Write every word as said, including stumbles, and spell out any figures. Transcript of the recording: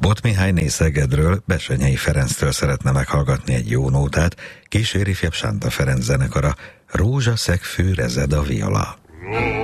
Bot Mihályné Szegedről Bessenyei Ferenctől szeretne meghallgatni egy jó nótát, kíséri ifjabb Sánta Ferenc zenekara, Rózsaszegfű rezed a viola.